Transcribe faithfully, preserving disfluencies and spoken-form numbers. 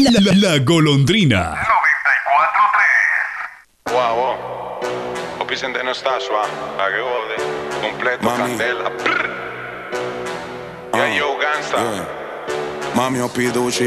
La, la, la, la Golondrina. noventa y cuatro tres. Wow, wow. Opisente non sta su, la che vuole. Completo, Mami. candela. Brr. Yeah, yo, gangsta. Yeah. Mami, ho piduci